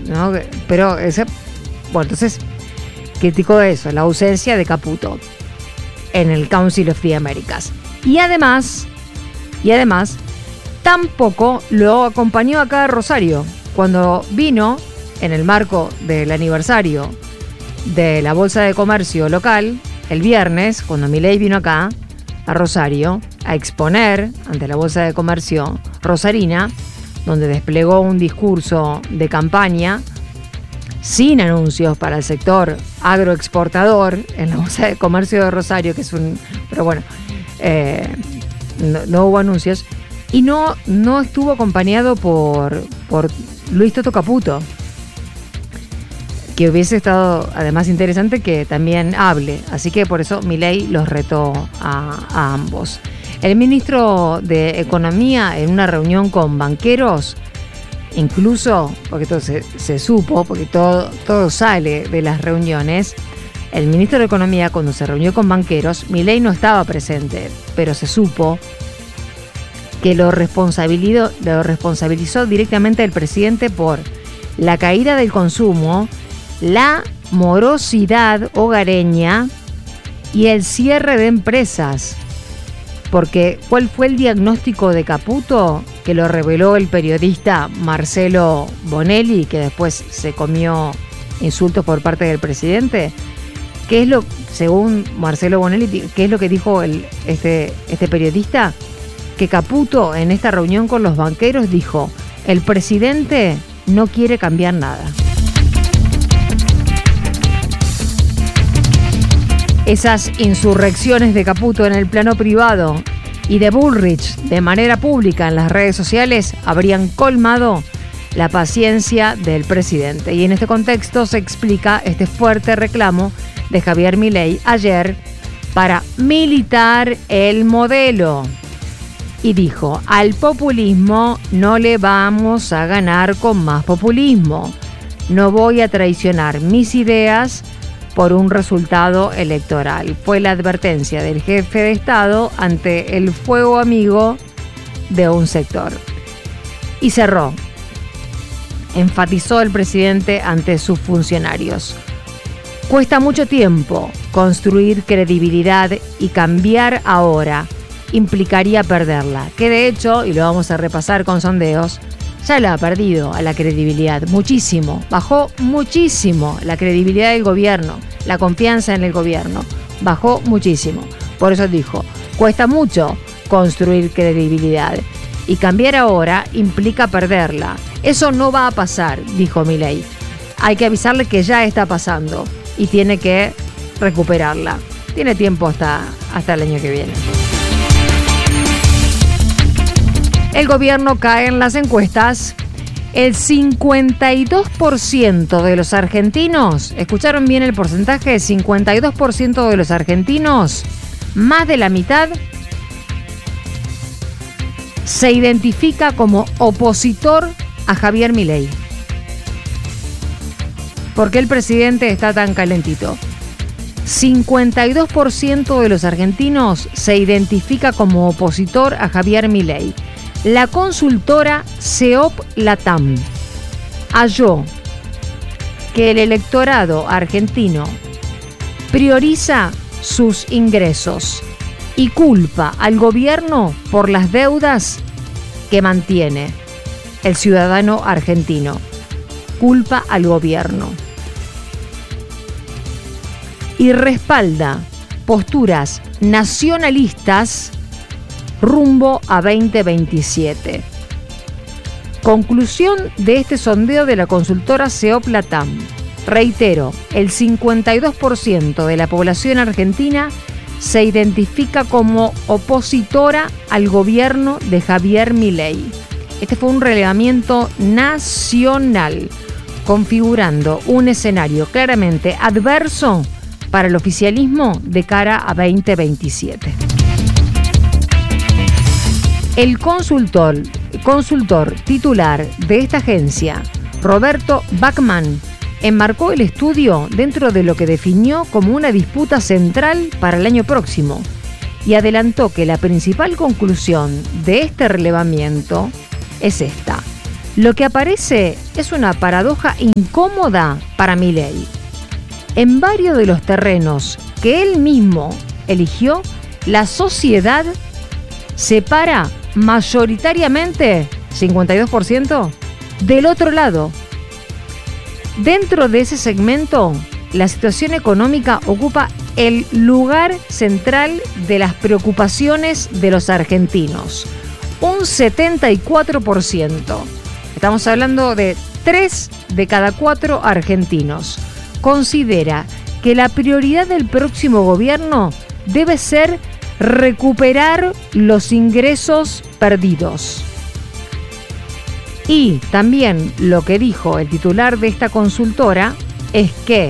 ¿no? Pero entonces criticó eso, la ausencia de Caputo en el Council of the Americas. Y además, tampoco lo acompañó acá a Rosario. Cuando vino, en el marco del aniversario de la Bolsa de Comercio local, el viernes, cuando Milei vino acá, a Rosario, a exponer ante la Bolsa de Comercio rosarina, donde desplegó un discurso de campaña sin anuncios para el sector agroexportador en la Bolsa de Comercio de Rosario, que es un... Pero bueno, no hubo anuncios. Y no estuvo acompañado por Luis Toto Caputo, que hubiese estado además interesante que también hable. Así que por eso Milei los retó a ambos. El ministro de Economía, en una reunión con banqueros, incluso, porque todo se supo, porque todo sale de las reuniones, el ministro de Economía, cuando se reunió con banqueros, Milei no estaba presente, pero se supo que lo responsabilizó directamente el presidente por la caída del consumo, la morosidad hogareña y el cierre de empresas. Porque, ¿cuál fue el diagnóstico de Caputo? Que lo reveló el periodista Marcelo Bonelli, que después se comió insultos por parte del presidente. ¿Qué es según Marcelo Bonelli, qué es lo que dijo este periodista? Que Caputo, en esta reunión con los banqueros, dijo: el presidente no quiere cambiar nada. Esas insurrecciones de Caputo en el plano privado y de Bullrich de manera pública en las redes sociales habrían colmado la paciencia del presidente. Y en este contexto se explica este fuerte reclamo de Javier Milei ayer para militar el modelo. Y dijo: al populismo no le vamos a ganar con más populismo. No voy a traicionar mis ideas por un resultado electoral. Fue la advertencia del jefe de Estado ante el fuego amigo de un sector. Y cerró. Enfatizó el presidente ante sus funcionarios: cuesta mucho tiempo construir credibilidad y cambiar ahora implicaría perderla, que de hecho, y lo vamos a repasar con sondeos, ya la ha perdido a la credibilidad, muchísimo, bajó muchísimo la credibilidad del gobierno, la confianza en el gobierno, bajó muchísimo. Por eso dijo, cuesta mucho construir credibilidad y cambiar ahora implica perderla. Eso no va a pasar, dijo Milei. Hay que avisarle que ya está pasando y tiene que recuperarla. Tiene tiempo hasta el año que viene. El gobierno cae en las encuestas. El 52% de los argentinos, ¿escucharon bien el porcentaje? 52% de los argentinos, más de la mitad, se identifica como opositor a Javier Milei. ¿Por qué el presidente está tan calentito? 52% de los argentinos se identifica como opositor a Javier Milei. La consultora CEOP Latam halló que el electorado argentino prioriza sus ingresos y culpa al gobierno por las deudas que mantiene el ciudadano argentino. Culpa al gobierno. Y respalda posturas nacionalistas rumbo a 2027. Conclusión de este sondeo de la consultora CEOP Latam. Reitero, el 52% de la población argentina se identifica como opositora al gobierno de Javier Milei. Este fue un relevamiento nacional, configurando un escenario claramente adverso para el oficialismo de cara a 2027. El consultor titular de esta agencia, Roberto Bachmann, enmarcó el estudio dentro de lo que definió como una disputa central para el año próximo y adelantó que la principal conclusión de este relevamiento es esta: Lo que aparece es una paradoja incómoda para Milei. En varios de los terrenos que él mismo eligió, la sociedad se para mayoritariamente, 52%, del otro lado. Dentro de ese segmento, la situación económica ocupa el lugar central de las preocupaciones de los argentinos. Un 74%. Estamos hablando de 3 de cada 4 argentinos. Considera que la prioridad del próximo gobierno debe ser recuperar los ingresos perdidos. Y también lo que dijo el titular de esta consultora es que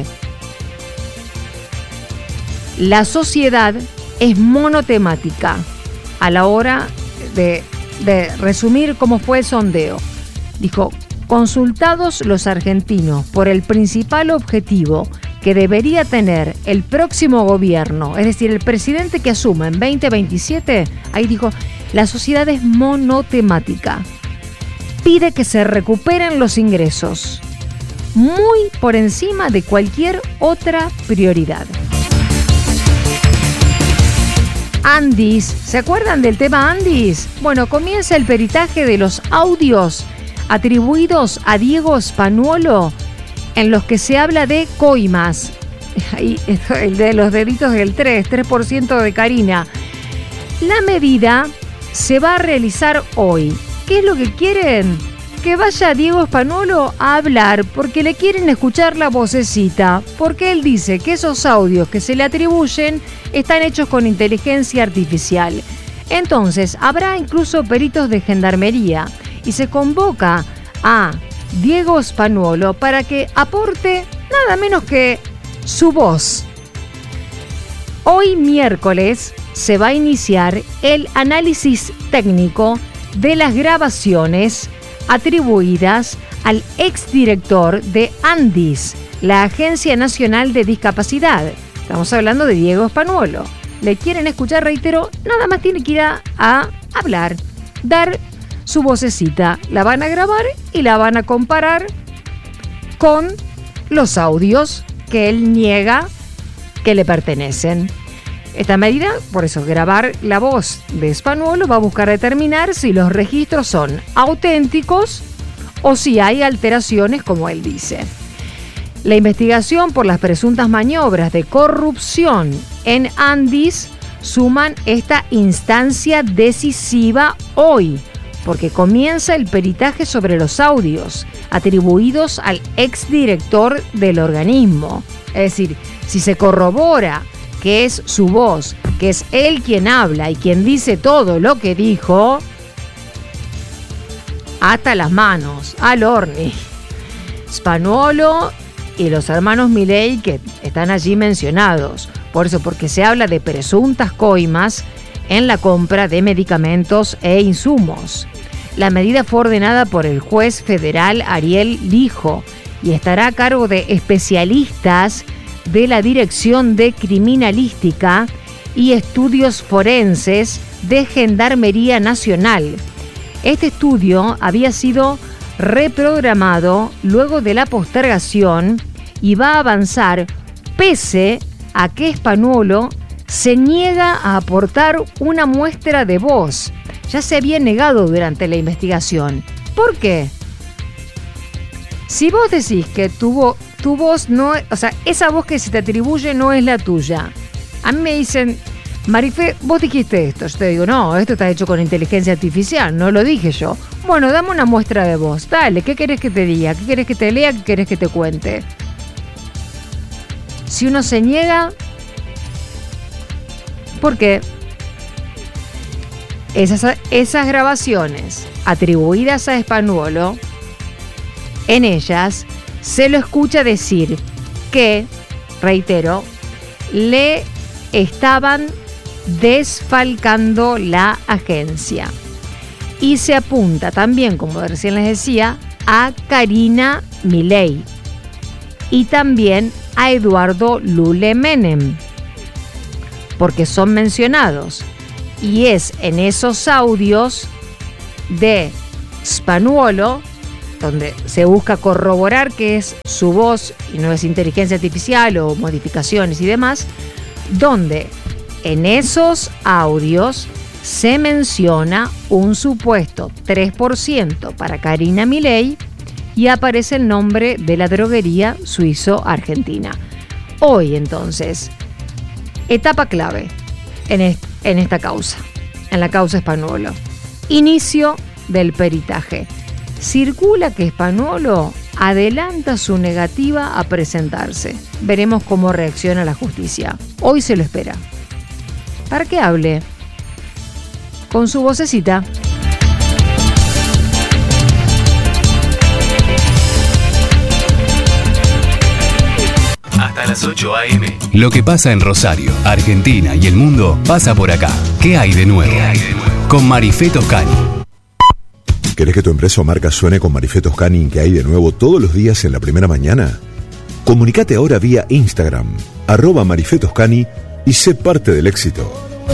la sociedad es monotemática a la hora de resumir cómo fue el sondeo. Dijo, consultados los argentinos por el principal objetivo que debería tener el próximo gobierno, es decir, el presidente que asuma en 2027, ahí dijo, la sociedad es monotemática. Pide que se recuperen los ingresos, muy por encima de cualquier otra prioridad. Andis, ¿se acuerdan del tema Andis? Bueno, comienza el peritaje de los audios atribuidos a Diego Spanuolo, en los que se habla de coimas. El de los deditos del 3% de Karina. La medida se va a realizar hoy. ¿Qué es lo que quieren? Que vaya Diego Spanuolo a hablar porque le quieren escuchar la vocecita, porque él dice que esos audios que se le atribuyen están hechos con inteligencia artificial. Entonces, habrá incluso peritos de gendarmería y se convoca a Diego Spanuolo para que aporte nada menos que su voz. Hoy miércoles se va a iniciar el análisis técnico de las grabaciones atribuidas al exdirector de Andis, la Agencia Nacional de Discapacidad. Estamos hablando de Diego Spanuolo. Le quieren escuchar, reitero, nada más tiene que ir a hablar, dar su vocecita. La van a grabar y la van a comparar con los audios que él niega que le pertenecen. Esta medida, por eso, grabar la voz de Spanuolo va a buscar determinar si los registros son auténticos o si hay alteraciones, como él dice. La investigación por las presuntas maniobras de corrupción en Andis suman esta instancia decisiva hoy, porque comienza el peritaje sobre los audios atribuidos al exdirector del organismo. Es decir, si se corrobora que es su voz, que es él quien habla y quien dice todo lo que dijo, ata las manos al horno. Spanuolo y los hermanos Milei, que están allí mencionados. Por eso, porque se habla de presuntas coimas en la compra de medicamentos e insumos. La medida fue ordenada por el juez federal Ariel Lijo y estará a cargo de especialistas de la Dirección de Criminalística y Estudios Forenses de Gendarmería Nacional. Este estudio había sido reprogramado luego de la postergación y va a avanzar pese a que Spanuolo se niega a aportar una muestra de voz. Ya se había negado durante la investigación. ¿Por qué? Si vos decís que tu voz no, o sea, esa voz que se te atribuye no es la tuya. A mí me dicen, Marife, vos dijiste esto. Yo te digo, no, esto está hecho con inteligencia artificial, no lo dije yo. Bueno, dame una muestra de voz. Dale, ¿qué querés que te diga? ¿Qué querés que te lea? ¿Qué querés que te cuente? Si uno se niega, porque esas grabaciones atribuidas a Spanuolo, en ellas se lo escucha decir que, reitero, le estaban desfalcando la agencia. Y se apunta también, como recién les decía, a Karina Milei y también a Eduardo Lule Menem, porque son mencionados. Y es en esos audios de Spanuolo donde se busca corroborar que es su voz y no es inteligencia artificial o modificaciones y demás, donde en esos audios se menciona un supuesto 3% para Karina Milei y aparece el nombre de la droguería suizo-argentina. Hoy, entonces, etapa clave en esta causa, en la causa Spagnuolo. Inicio del peritaje. Circula que Spagnuolo adelanta su negativa a presentarse. Veremos cómo reacciona la justicia. Hoy se lo espera. Para que hable con su vocecita. Hasta las 8 a.m. Lo que pasa en Rosario, Argentina y el mundo pasa por acá. ¿Qué hay de nuevo? Con Marifé Toscani. ¿Querés que tu empresa o marca suene con Marifé Toscani? ¿Qué hay de nuevo todos los días en la primera mañana? Comunicate ahora vía Instagram, @Marifé Toscani, y sé parte del éxito.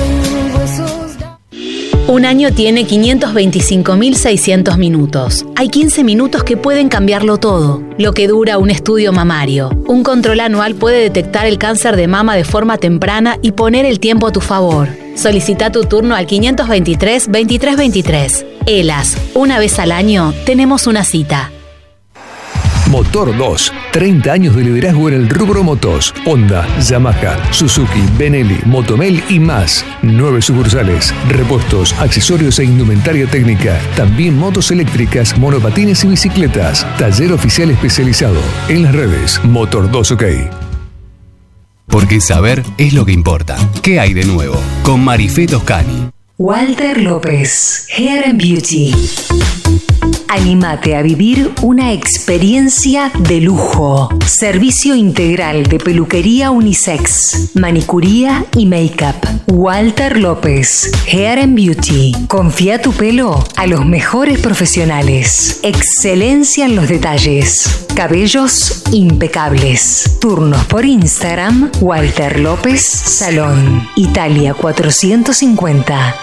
Un año tiene 525.600 minutos. Hay 15 minutos que pueden cambiarlo todo. Lo que dura un estudio mamario. Un control anual puede detectar el cáncer de mama de forma temprana y poner el tiempo a tu favor. Solicita tu turno al 523-2323. ELAS, una vez al año tenemos una cita. Motor 2, 30 años de liderazgo en el rubro motos. Honda, Yamaha, Suzuki, Benelli, Motomel y más. 9 sucursales, repuestos, accesorios e indumentaria técnica. También motos eléctricas, monopatines y bicicletas. Taller oficial especializado. En las redes, Motor 2 OK. Porque saber es lo que importa. ¿Qué hay de nuevo? Con Marifé Toscani. Walter López, Hair and Beauty. Anímate a vivir una experiencia de lujo. Servicio integral de peluquería unisex, manicuría y make-up. Walter López, Hair and Beauty. Confía tu pelo a los mejores profesionales. Excelencia en los detalles. Cabellos impecables. Turnos por Instagram, Walter López Salón. Italia 450.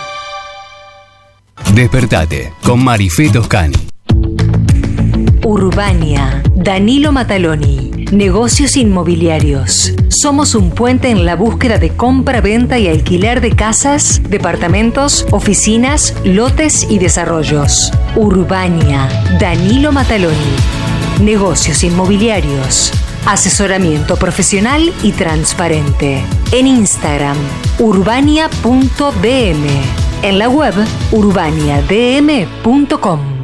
Despertate con Marifé Toscani. Urbania, Danilo Mataloni. Negocios inmobiliarios. Somos un puente en la búsqueda de compra, venta y alquiler de casas, departamentos, oficinas, lotes y desarrollos. Urbania, Danilo Mataloni. Negocios inmobiliarios. Asesoramiento profesional y transparente. En Instagram, urbania.dm. En la web, urbaniadm.com.